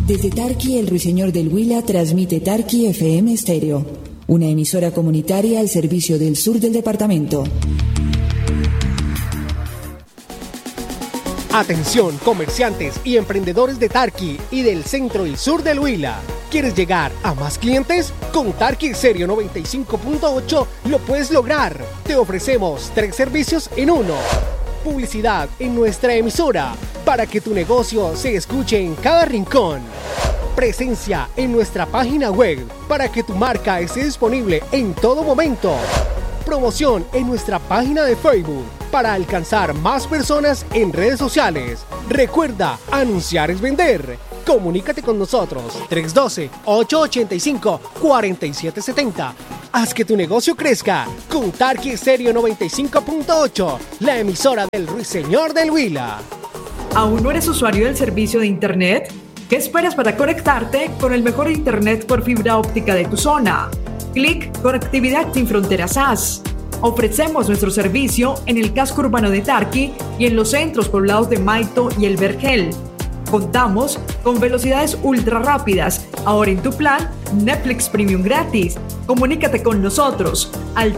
Desde Tarqui, el Ruiseñor del Huila transmite Tarqui FM Stereo, una emisora comunitaria al servicio del sur del departamento. Atención, comerciantes y emprendedores de Tarqui y del centro y sur del Huila. ¿Quieres llegar a más clientes? Con Tarqui Stereo 95.8 lo puedes lograr. Te ofrecemos 3 servicios en uno. Publicidad en nuestra emisora para que tu negocio se escuche en cada rincón. Presencia en nuestra página web para que tu marca esté disponible en todo momento. Promoción en nuestra página de Facebook para alcanzar más personas en redes sociales. Recuerda, anunciar es vender. Comunícate con nosotros 312-885-4770. Haz que tu negocio crezca con Tarqui Stereo 95.8, la emisora del Ruiseñor del Huila. ¿Aún no eres usuario del servicio de Internet? ¿Qué esperas para conectarte con el mejor Internet por fibra óptica de tu zona? Clic Conectividad Sin Fronteras SAS. Ofrecemos nuestro servicio en el casco urbano de Tarqui y en los centros poblados de Maito y El Vergel. Contamos con velocidades ultra rápidas. Ahora en tu plan, Netflix Premium gratis. Comunícate con nosotros al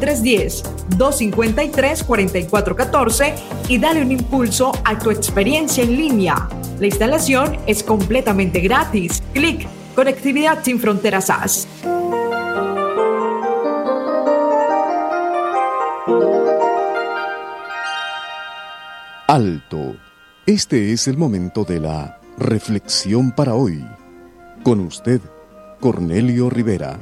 310-253-4414 y dale un impulso a tu experiencia en línea. La instalación es completamente gratis. Clic Conectividad Sin Fronteras SAS. Alto. Este es el momento de la reflexión para hoy. Con usted, Cornelio Rivera.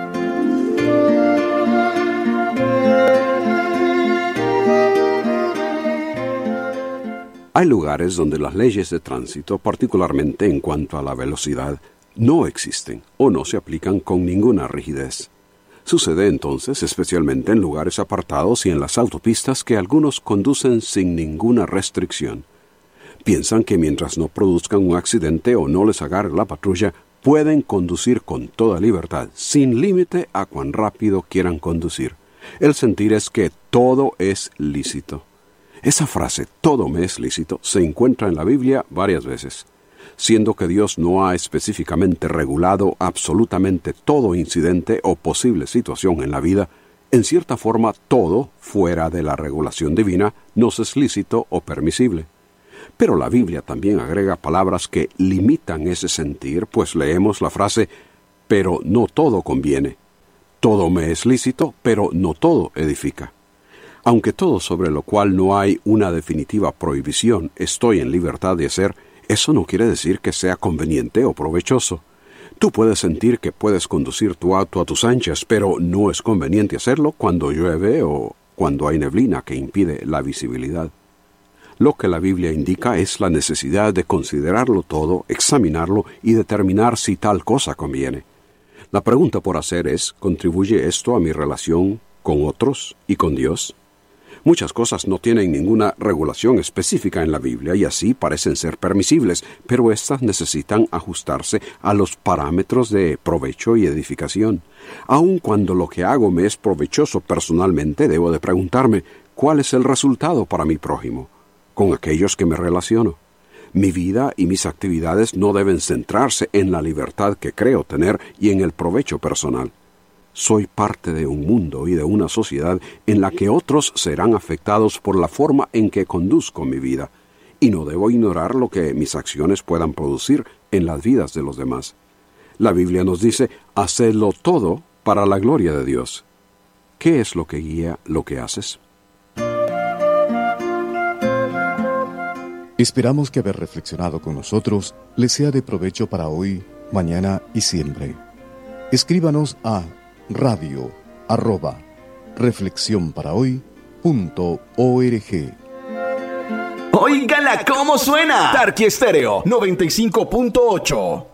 Hay lugares donde las leyes de tránsito, particularmente en cuanto a la velocidad, no existen o no se aplican con ninguna rigidez. Sucede entonces especialmente en lugares apartados y en las autopistas que algunos conducen sin ninguna restricción. Piensan que mientras no produzcan un accidente o no les agarre la patrulla, pueden conducir con toda libertad, sin límite a cuán rápido quieran conducir. El sentir es que todo es lícito. Esa frase, todo me es lícito, se encuentra en la Biblia varias veces. Siendo que Dios no ha específicamente regulado absolutamente todo incidente o posible situación en la vida, en cierta forma todo, fuera de la regulación divina, nos es lícito o permisible. Pero la Biblia también agrega palabras que limitan ese sentir, pues leemos la frase, pero no todo conviene. Todo me es lícito, pero no todo edifica. Aunque todo sobre lo cual no hay una definitiva prohibición estoy en libertad de hacer, eso no quiere decir que sea conveniente o provechoso. Tú puedes sentir que puedes conducir tu auto a tus anchas, pero no es conveniente hacerlo cuando llueve o cuando hay neblina que impide la visibilidad. Lo que la Biblia indica es la necesidad de considerarlo todo, examinarlo y determinar si tal cosa conviene. La pregunta por hacer es, ¿contribuye esto a mi relación con otros y con Dios? Muchas cosas no tienen ninguna regulación específica en la Biblia y así parecen ser permisibles, pero éstas necesitan ajustarse a los parámetros de provecho y edificación. Aun cuando lo que hago me es provechoso personalmente, debo de preguntarme, ¿cuál es el resultado para mi prójimo? Con aquellos que me relaciono. Mi vida y mis actividades no deben centrarse en la libertad que creo tener y en el provecho personal. Soy parte de un mundo y de una sociedad en la que otros serán afectados por la forma en que conduzco mi vida, y no debo ignorar lo que mis acciones puedan producir en las vidas de los demás. La Biblia nos dice, hacedlo todo para la gloria de Dios. ¿Qué es lo que guía lo que haces? Esperamos que haber reflexionado con nosotros les sea de provecho para hoy, mañana y siempre. Escríbanos a radio@reflexionparahoy.org. ¡Óigala cómo suena! Tarqui Stereo 95.8.